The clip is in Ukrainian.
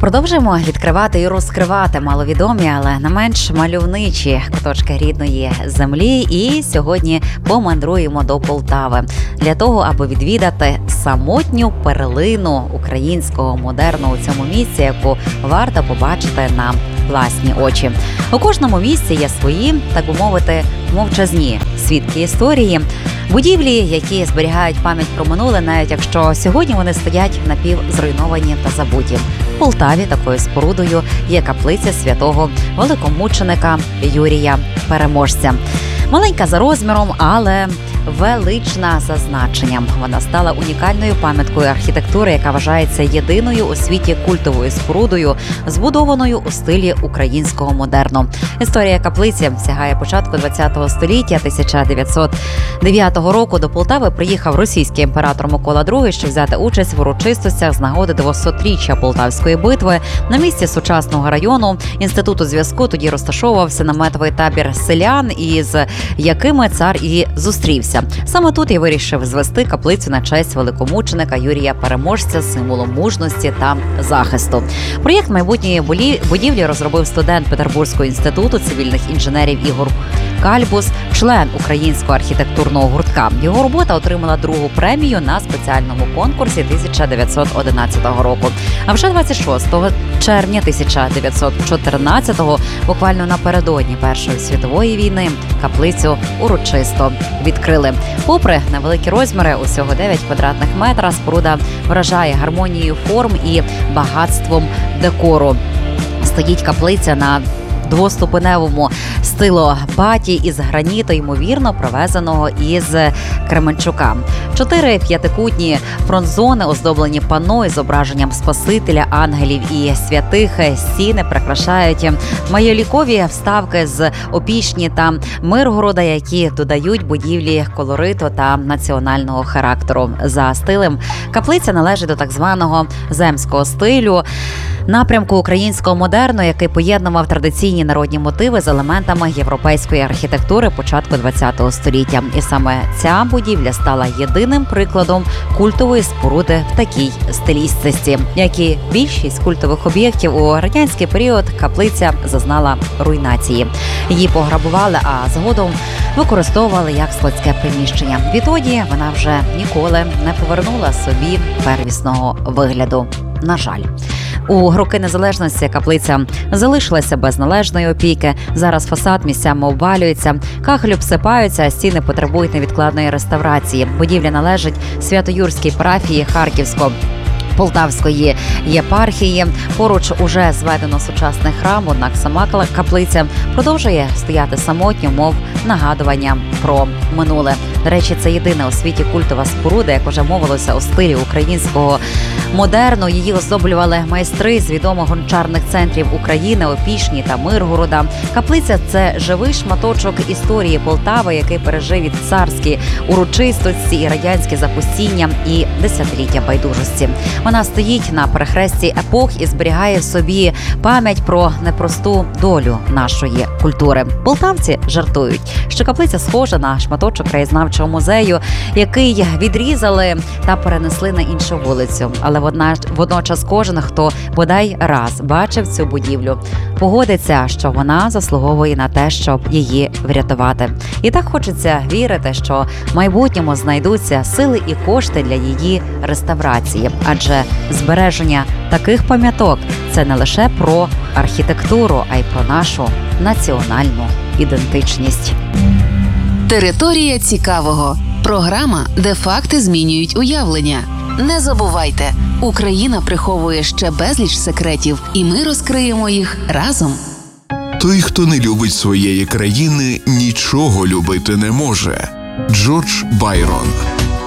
Продовжуємо відкривати і розкривати маловідомі, але не менш мальовничі куточки рідної землі. І сьогодні помандруємо до Полтави для того, аби відвідати самотню перлину українського модерну у цьому місці, яку варто побачити на власні очі. У кожному місці є свої, так би мовити, мовчазні свідки історії. Будівлі, які зберігають пам'ять про минуле, навіть якщо сьогодні вони стоять напівзруйновані та забуті. В Полтаві такою спорудою є каплиця святого великомученика Юрія Переможця. Маленька за розміром, але велична за значенням. Вона стала унікальною пам'яткою архітектури, яка вважається єдиною у світі культовою спорудою, збудованою у стилі українського модерну. Історія каплиці сягає початку ХХ століття. 1909 року до Полтави приїхав російський імператор Микола II, щоб взяти участь в урочистостях з нагоди 200-річчя Полтавської битви. На місці сучасного району Інституту зв'язку тоді розташовувався наметовий табір селян, із якими цар і зустрівся. Саме тут і вирішив звести каплицю на честь великомученика Юрія Переможця, символом мужності та захисту. Проєкт майбутньої будівлі розробив студент Петербурзького інституту цивільних інженерів Ігор Кальбус, член українського архітектурного гуртка. Його робота отримала другу премію на спеціальному конкурсі 1911 року. А вже 26 червня 1914-го, буквально напередодні Першої світової війни, каплицю урочисто відкрили. Попри невеликі розміри, усього 9 квадратних метрів, споруда вражає гармонією форм і багатством декору. Стоїть каплиця на двоступеневому стилопаті із граніту, ймовірно, привезеного із Кременчука. 4 п'ятикутні фронтзони, оздоблені панно із зображенням Спасителя, ангелів і святих. Стіни прикрашають майолікові вставки з Опішні та Миргорода, які додають будівлі колориту та національного характеру. За стилем каплиця належить до так званого земського стилю, напрямку українського модерну, який поєднував традиційні народні мотиви з елементами європейської архітектури початку ХХ століття. І саме ця будівля стала єдиним прикладом культової споруди в такій стилістиці. Як і більшість культових об'єктів у радянський період, каплиця зазнала руйнації. Її пограбували, а згодом використовували як складське приміщення. Відтоді вона вже ніколи не повернула собі первісного вигляду. На жаль. У роки незалежності каплиця залишилася без належної опіки. Зараз фасад місцями обвалюється, кахелі обсипаються, а стіни потребують невідкладної реставрації. Будівля належить Свято-Юрській парафії Харківсько-Полтавської єпархії. Поруч уже зведено сучасний храм, однак сама каплиця продовжує стояти самотньо, мов нагадування про минуле. До речі, це єдина у світі культова споруда, як вже мовилося, у стилі українського модерну. Її оздоблювали майстри з відомих гончарних центрів України, Опішні та Миргорода. Каплиця – це живий шматочок історії Полтави, який пережив від царські урочистості і радянське запустіння і десятиліття байдужості. Вона стоїть на перехресті епох і зберігає в собі пам'ять про непросту долю нашої культури. Полтавці жартують, що каплиця схожа на шматочок краєзнавчого музею, який відрізали та перенесли на іншу вулицю. Але водночас кожен, хто бодай раз бачив цю будівлю, погодиться, що вона заслуговує на те, щоб її врятувати. І так хочеться вірити, що в майбутньому знайдуться сили і кошти для її реставрації. Адже збереження таких пам'яток – це не лише про архітектуру, а й про нашу національну ідентичність. Територія цікавого. Програма, де факти змінюють уявлення. Не забувайте, Україна приховує ще безліч секретів, і ми розкриємо їх разом. Той, хто не любить своєї країни, нічого любити не може. Джордж Байрон.